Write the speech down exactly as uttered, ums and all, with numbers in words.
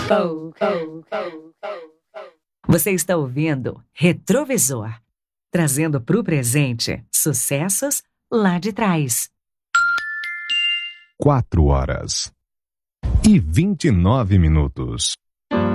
Você está ouvindo Retrovisor, trazendo para o presente sucessos lá de trás. Quatro horas e vinte e nove minutos.